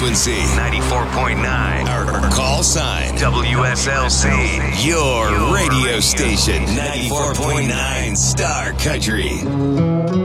frequency 94.9. or call sign WSLC. your radio station 94.9 Star Country.